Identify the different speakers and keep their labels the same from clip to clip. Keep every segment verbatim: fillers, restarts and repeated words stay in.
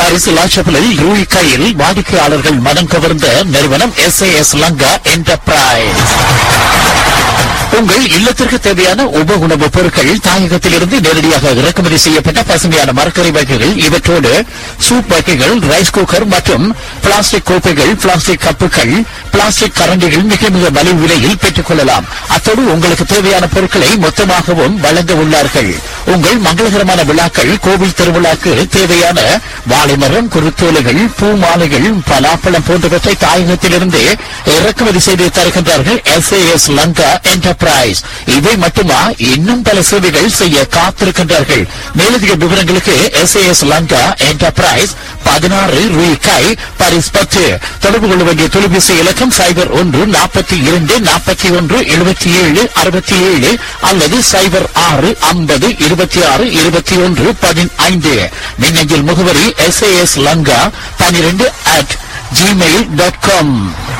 Speaker 1: Paris லாச்சபலில் ரூய் கையில் வாடிக்கையாளர்கள் மனம் கவர்ந்த நிறுவனம் S A S Lanka enterprise. உங்கள் இல்லத்திற்கு தேவையான உப உணவுப் பொருட்கள் தாயகத்திலிருந்து நேரடியாக இறக்குமதி செய்யப்பட்ட பசுமையான மரக்கறி வகைகள், இவற்றோடு சூப் வகைகள், ரைஸ் குக்கர் மற்றும் பிளாஸ்டிக் கோப்பைகள், பிளாஸ்டிக் கப்புகள், பிளாஸ்டிக் கரண்டிகள் மிக மிக மலிவு விலையில் பெற்றுக் கொள்ளலாம். அத்தோடு உங்களுக்கு தேவையான பொருட்களை மொத்தமாகவும் வழங்க உள்ளார்கள். உங்கள் மங்களகரமான விழாக்கள், கோவில் திருவிழாக்கு தேவையான வாழைமரம், குருத்தோலைகள், பூ மாலைகள், பலாப்பழம் போன்றவற்றை தாயகத்திலிருந்து இறக்குமதி செய்து தருகின்றார்கள் S A S Lanka enterprise. இவை மட்டுமா, இன்னும் பல சேவைகள் செய்ய காத்திருக்கின்றார்கள். மேலதிக விவரங்களுக்கு S A S Lanka enterprise பதினாறு ரூபாய் பாரிஸ் பத்து. தொடர்பு கொள்ள வேண்டிய தொலைபேசி இலக்கம் சைபர் ஒன்று நாற்பத்தி இரண்டு நாற்பத்தி ஒன்று எழுபத்தி ஏழு அறுபத்தி ஏழு அல்லது சைபர் ஆறு ஐம்பது இருபத்தி ஆறு இருபத்தி ஒன்று பதினைந்து. மின்னஞ்சல் முகவரி எஸ் ஏ எஸ் லங்கா பனிரெண்டு அட் ஜிமெயில் டாட் காம்.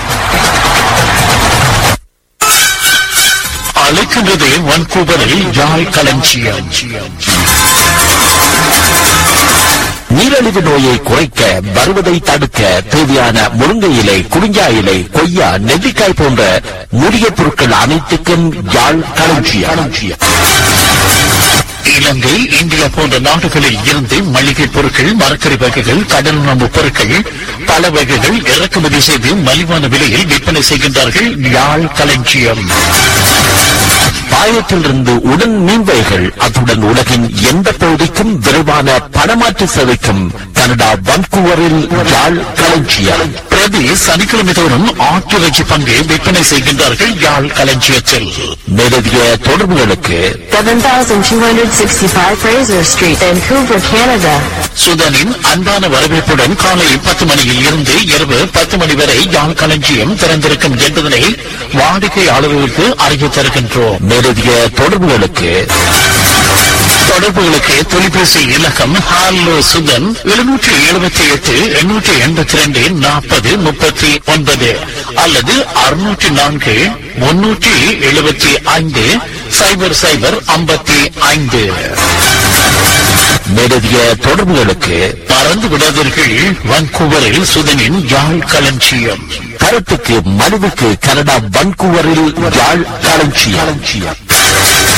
Speaker 1: அழைக்கின்றது வான்கூவரில் யாழ் களஞ்சியம். நீரிழிவு நோயை குறைக்க, வருவதை தடுக்க தேவையான முருங்கை இலை, குறிஞ்சா இலை, கொய்யா, நெல்லிக்காய் போன்ற மூலிகை பொருட்கள் அனைத்துக்கும் யாழ் களஞ்சியம். இலங்கை, இந்தியா போன்ற நாடுகளில் இருந்து மளிகை பொருட்கள், மரக்கறி வகைகள், கடல் உணவு பொருட்கள் பல வகைகள் இறக்குமதி செய்து மலிவான விலையில் விற்பனை செய்கின்றார்கள் யாழ் களஞ்சியம். பாயத்திலிருந்து உடன் மீன்வைகள், அத்துடன் உலகின் எந்த பகுதிக்கும் விரைவான பணமாற்று சேவைக்கும் கனடா வான்கூவரில் யாழ் களஞ்சியம். பிரதி சனிக்கிழமை தோறும் ஆட்டிறைச்சி பங்கு விற்பனை செய்கின்றார்கள் யாழ் களஞ்சியத்தில். மேலதிக தொடர்புகளுக்கு
Speaker 2: seven thousand two hundred sixty-five Fraser Street, Vancouver, Canada.
Speaker 1: சுதனின் அன்பான வரவேற்புடன் காலை பத்து மணியில் இருந்து இரவு பத்து மணி வரை யாழ் களஞ்சியம் திறந்திருக்கும் என்பதனை வாடிக்கையாளர்களுக்கு அறிவித்து தருகின்றோம். மேலதிக தொடர்புகளுக்கு தொடர்புகளுக்கு தொலைபேசி இலக்கம் ஹாலோ சுதன் எழுநூற்றி எழுபத்தி எட்டு எண்ணூற்றி எண்பத்தி ரெண்டு நாற்பது முப்பத்தி ஒன்பது அல்லது அறுநூற்றி நான்கு முன்னூற்றி எழுபத்தி ஐந்து சைபர் சைபர் ஐம்பத்தி ஐந்து. மேலதிக தொடர்புகளுக்கு மறந்து விடாதீர்கள், வான்கூவரில் சுதனின் யாழ் களஞ்சியம். கருத்துக்கு மனுவுக்கு கனடா வான்கூவரில் யாழ் களஞ்சியம்.